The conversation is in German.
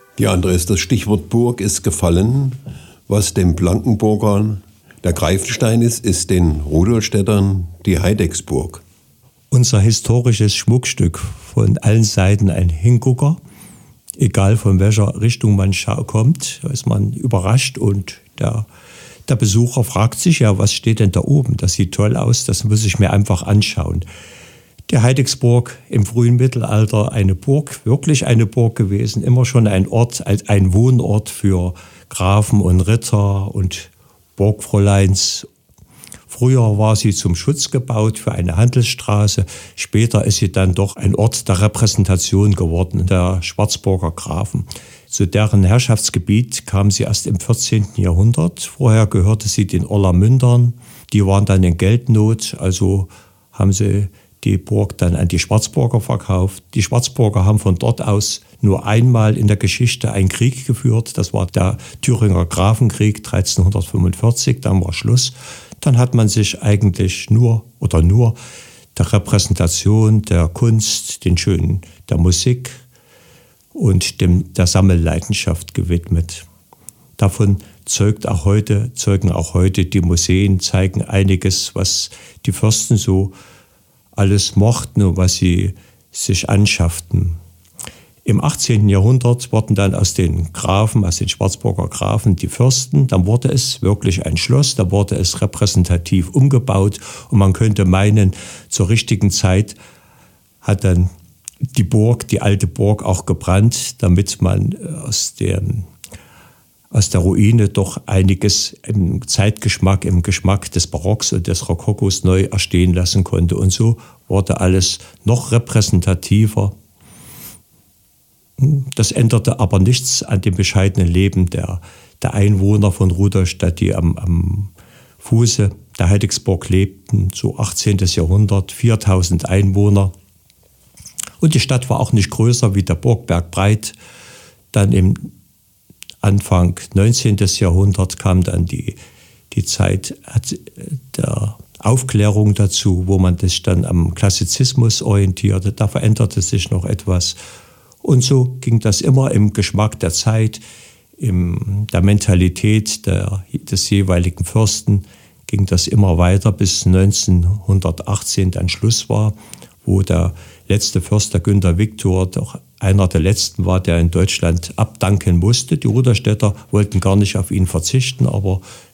Die andere ist, das Stichwort Burg ist gefallen. Was den Blankenburgern der Greifenstein ist den Rudolstädtern die Heidecksburg. Unser historisches Schmuckstück, von allen Seiten ein Hingucker. Egal von welcher Richtung man kommt, ist man überrascht und der Besucher fragt sich ja, was steht denn da oben? Das sieht toll aus, das muss ich mir einfach anschauen. Die Heidecksburg im frühen Mittelalter, eine Burg, wirklich eine Burg gewesen, immer schon ein Ort, ein Wohnort für Grafen und Ritter und Burgfräuleins. Früher war sie zum Schutz gebaut für eine Handelsstraße. Später ist sie dann doch ein Ort der Repräsentation geworden, der Schwarzburger Grafen. Zu deren Herrschaftsgebiet kam sie erst im 14. Jahrhundert. Vorher gehörte sie den Orlamündern. Die waren dann in Geldnot, also haben sie die Burg dann an die Schwarzburger verkauft. Die Schwarzburger haben von dort aus nur einmal in der Geschichte einen Krieg geführt. Das war der Thüringer Grafenkrieg 1345, dann war Schluss. Dann hat man sich eigentlich nur der Repräsentation, der Kunst, der Musik und der Sammelleidenschaft gewidmet. Davon zeugen auch heute die Museen, zeigen einiges, was die Fürsten so alles mochten und was sie sich anschafften. Im 18. Jahrhundert wurden dann aus den Schwarzburger Grafen, die Fürsten. Dann wurde es wirklich ein Schloss, da wurde es repräsentativ umgebaut. Und man könnte meinen, zur richtigen Zeit hat dann die alte Burg auch gebrannt, damit man aus der Ruine doch einiges im Zeitgeschmack, im Geschmack des Barocks und des Rokokos neu erstehen lassen konnte. Und so wurde alles noch repräsentativer. Das änderte aber nichts an dem bescheidenen Leben der Einwohner von Rudolstadt, die am Fuße der Heidecksburg lebten, so 18. Jahrhundert, 4000 Einwohner. Und die Stadt war auch nicht größer wie der Burgberg breit. Dann im Anfang 19. Jahrhundert kam dann die Zeit der Aufklärung dazu, wo man sich dann am Klassizismus orientierte. Da veränderte sich noch etwas. Und so ging das immer im Geschmack der Zeit, in der Mentalität des jeweiligen Fürsten, ging das immer weiter, bis 1918 dann Schluss war, wo der letzte Fürst, der Günter Viktor, doch einer der letzten war, der in Deutschland abdanken musste. Die Rudolstädter wollten gar nicht auf ihn verzichten, aber